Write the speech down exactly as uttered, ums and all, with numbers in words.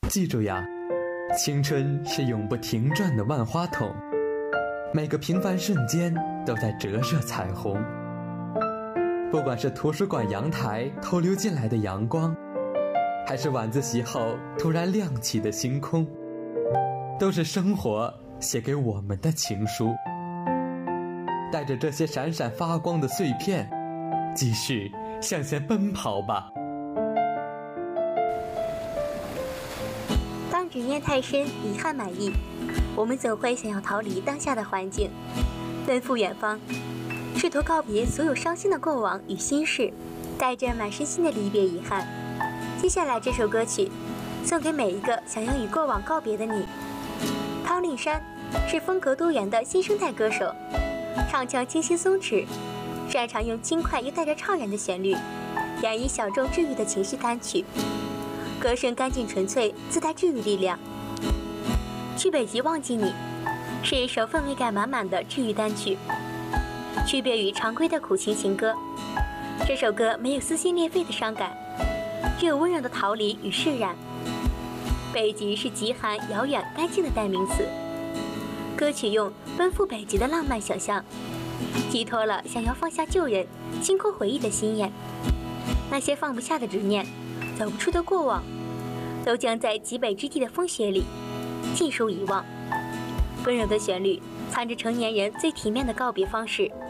记住呀，青春是永不停转的万花筒，每个平凡瞬间都在折射彩虹。不管是图书馆阳台偷溜进来的阳光，还是晚自习后突然亮起的星空，都是生活写给我们的情书。带着这些闪闪发光的碎片，继续向前奔跑吧。 当执念太深，遗憾满溢，我们总会想要逃离当下的环境，奔赴远方，试图告别所有伤心的过往与心事，带着满身心的离别遗憾。接下来这首歌曲，送给每一个想要与过往告别的你。汤令山是风格多元的新生代歌手，唱腔清新松弛，擅长用轻快又带着怅然的旋律，演绎小众治愈的情绪单曲。歌声干净纯粹，自带治愈力量。去北极忘记你是一首氛围感满满的治愈单曲，区别于常规的苦情情歌，这首歌没有撕心裂肺的伤感，只有温柔的逃离与释然。北极是极寒、遥远、干净的代名词。歌曲用奔赴北极的浪漫想象，寄托了想要放下旧人、清空回忆的心愿。那些放不下的执念，走不出的过往，都将在极北之地的风雪里尽数遗忘。温柔的旋律藏着成年人最体面的告别方式，